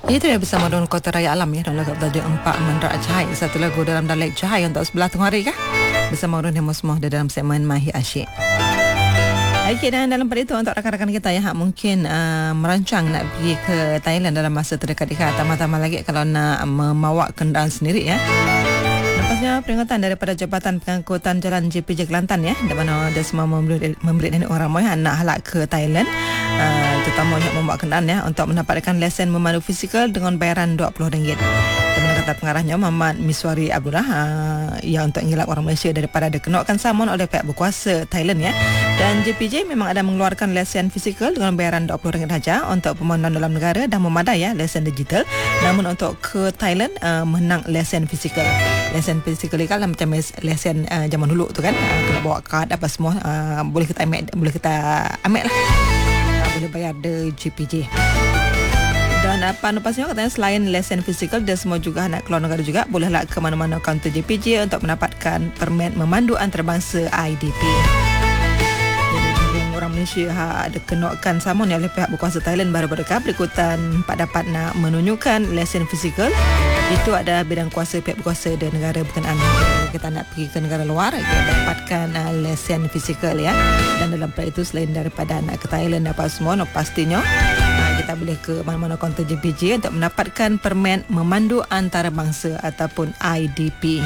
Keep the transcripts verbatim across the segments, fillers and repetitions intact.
Itu dia bersama dengan Kota Raya Alam ya, dalam lagu bertajuk Empat Menderak Cahaya, satu lagu dalam dialek Cahaya untuk sebelah tengah hari kah? Bersama dengan Hemo semua dalam segmen Mahi Asyik. Okey, dan dalam pada itu untuk rakan-rakan kita ya, mungkin uh, merancang nak pergi ke Thailand dalam masa terdekat ini, tambah-tambah lagi kalau nak membawa kenderaan sendiri ya. Lepasnya peringatan daripada Jabatan Pengangkutan Jalan J P J Kelantan ya, di mana dia semua memberi, memberi orang ramai yang nak halak ke Thailand, uh, terutama yang membawa kenderaan ya, untuk mendapatkan lesen memandu fizikal dengan bayaran dua puluh ringgit. Dengan kata pengarahnya Muhammad Miswari Abdullah, uh, yang untuk mengelak orang Malaysia daripada dikenakan saman oleh pihak berkuasa Thailand ya. Dan J P J memang ada mengeluarkan lesen fizikal dengan bayaran dua puluh ringgit saja untuk pemandu dalam negara dan memadai ya lesen digital. Namun untuk ke Thailand uh, menang lesen fizikal. Lesen fizikal kan macam lesen uh, zaman dulu tu kan, uh, kena bawa kad apa semua, uh, boleh kita ambil, boleh kita ambil lah, uh, boleh bayar de J P J. Dan apa lepasnya katanya selain lesen fizikal, dia semua juga nak keluar negara juga bolehlah ke mana-mana kaunter J P J untuk mendapatkan permit memandu antarabangsa I D P. Orang Malaysia ha, ada kenakan saman oleh pihak berkuasa Thailand baru-baru kah berikutan pak dapat nak menunjukkan lesen fizikal. Itu ada bidang kuasa pihak berkuasa dan negara berkenaan. Kita nak pergi ke negara luar, kita dapatkan uh, lesen fizikal ya. Dan dalam perkara itu selain daripada nak ke Thailand apa semua, no, pastinya uh, kita boleh ke mana-mana kaunter J P J untuk mendapatkan permit memandu antarabangsa ataupun I D P.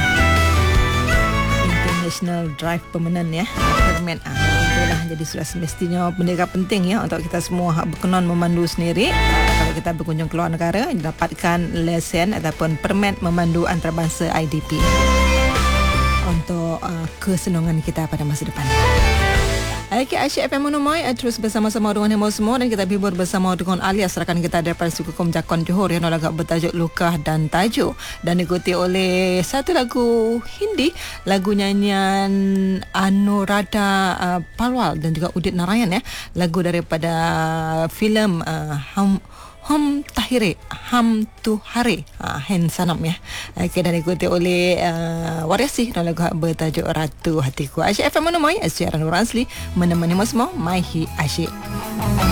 National Drive Permanent ya, permit. Ah, itulah jadi sudah semestinya benda penting ya untuk kita semua berkenan memandu sendiri. Ah, kalau kita berkunjung ke luar negara, dapatkan lesen ataupun permit memandu antarabangsa I D P untuk uh, kesenangan kita pada masa depan. Okey, Asyik F M Monomoy terus bersama-sama dengan Hemo semua, dan kita hibur bersama dengan alias rakan kita daripada suku Kom Jakon Johor yang lagu bertajuk Luka dan Tajuk, dan diikuti oleh satu lagu Hindi, lagu nyanyian Anuradha uh, Palwal dan juga Udit Narayan ya, lagu daripada filem uh, Ham Hum Tahire Ham Tu Hare, ha, Hen Sanam ya. Okey, dan diikuti oleh uh, Wariasi dan lagu bertajuk Ratu Hatiku. Asyik F M Monomoy, siaran orang asli menemani semua Mahi Asyik.